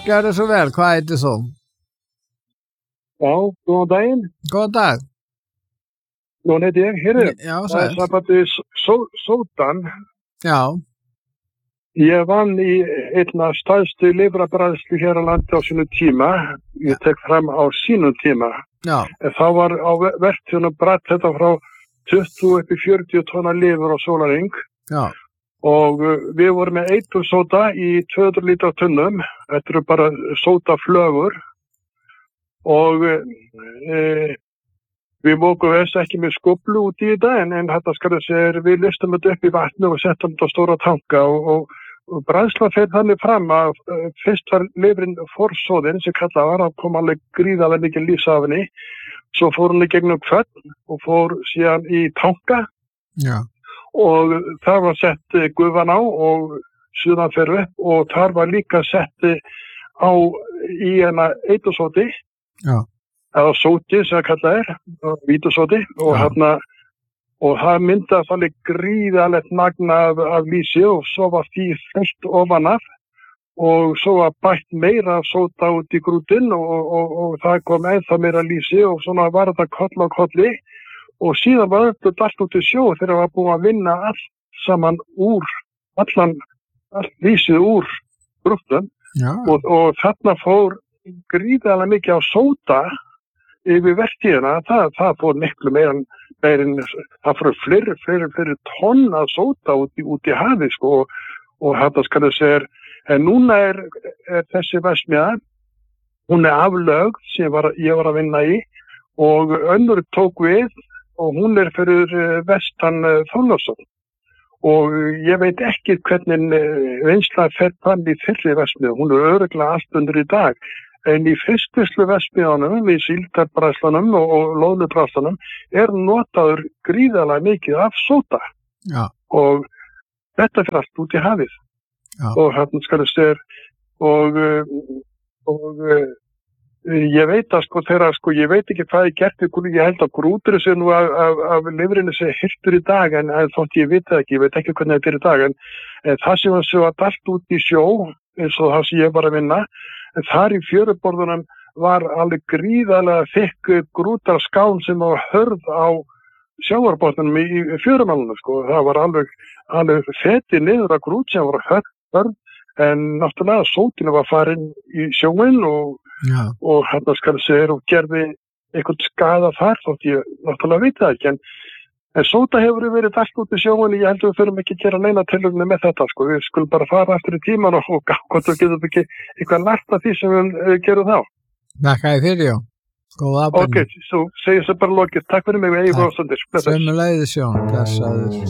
Gjör det så vel, hvað heitir þú? Já, góðan daginn. Góðan dag. Jón heiti ég, heyrðu. Já, það er sambandi sódan. Já. Ég vann í einna stærstu lifrabræðslu hér á landi á sínu tíma. Ég tek fram á sínum tíma. Já. En þá var á verktíðunum brætt þetta frá 20 upp í 40 tonna lifur á sólarring. Já. Og við vorum með eitursóda í 200 lítra tunnum. Þetta eru bara sódaflögur. Og við mókum þess ekki með skóplu út í þetta en þetta skal þess að við listum þetta upp í vatnu og settum þetta á stóra tanka og bræðsla fer þannig fram að fyrst var lifrin forsóðin sem kallað var, það kom alveg gríðarlega mikið lýs af henni, svo fór henni gegnum kvöld og fór síðan í tanka. Já. Og þar var sett gufan á og suðan fer upp og þar var líka sett á í hana eitursóti. Já. Eða sóti sem það kallað vítusóti og það myndast alveg gríðarlegt magna af lýsi og svo var því fyllt ofan af og svo var bætt meira sóta út í grútinn og það kom ennþá meira lýsi og svona var þetta koll á kolli. Og síðan var þetta allt út í sjó þegar það var búin að vinna allt saman úr, allt lýsið úr grúttum. Og þarna fór gríðarlega mikið á sóta yfir vertíðina. Það fór miklu meira en það fór fleiri tonn af sóta út í hafi sko. Og þetta skal þess en núna er þessi verksmiðja, hún er aflögð sem ég var að vinna í og önnur tók við. Og hún er fyrir vestan Þorlákshöfn og ég veit ekki hvernig vinnsla fer fram í þeirri verksmiðju. Hún er örugglega allt undir í dag. En í fiskvinnslu verksmiðjunum, í síldarbræðslunum og loðnubræðslunum er notaður gríðarlega mikið af sóta. Já. Og þetta fyrir allt út í hafið. Já. Og hann skal þess ég veit að ég veit ekki hvað ég gert ég held að grútur þessu nú af lifrinu sem hirtur í dag en þótt ég veit það ekki, ég veit ekki hvernig þetta er í dag en það sem var svo allt út í sjó eins og það sem ég var að vinna en þar í fjöruborðunum var alveg gríðarlega þykk grútarskán sem var hörð á sjávarborðunum í fjörumálunum sko, það var alveg fetið niður að grút sem var hörð en náttúrulega sótinu var farin í sjóin og hann skal segja og gerði einhvern skaða þar þótt ég náttúrulega veit það ekki en sóta hefur verið allt út í sjóin ég held að við förum ekki að gera neina tilögni með þetta sko, við skulum bara fara aftur í tíman og hvort við getum ekki eitthvað lært af því sem við gerum þá. Þakka þér fyrir, Jón. Góða ábyrgð. Ok, svo segir þess bara lokið. Takk fyrir mig, Eigi Rósandir. Sömuleiðis, Jón. Blessaður.